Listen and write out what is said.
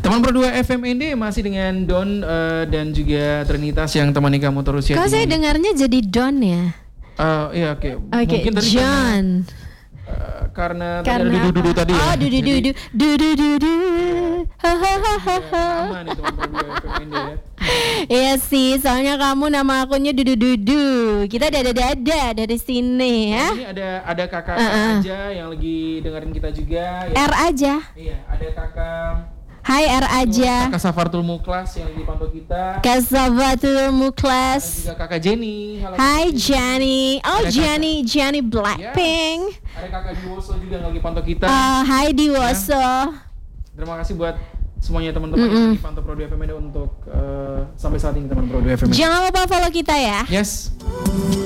Teman Pro 2 FMND masih dengan Don dan juga Trinitas yang temani kamu terus ya. Kok saya dengarnya jadi Don ya? Iya oke. Oke, Mungkin tadi John. karena tadi ada dudu tadi ya. Oh, dudu. Sama nih teman Pro 2 FMND ya. Iya sih, soalnya kamu nama akunnya dudu. Kita dada dari sini ya. Ini ada kakak aja yang lagi dengerin kita juga ya. R aja. Iya, ada kakak Hai R aja. Kakak Safartul Muklas yang lagi pantau kita. Kak Sabatul Dan Muklas. juga kakak Jenny. Halo, Hai Kak Jenny. Oh Ada Jenny Blackpink. Yes. Ada kakak Diwoso juga yang lagi pantau kita. Hai Diwoso. Terima kasih buat semuanya teman-teman yang lagi pantau Pro 2 FMND untuk sampai saat ini teman Pro 2 FMND. Jangan lupa follow kita ya. Yes.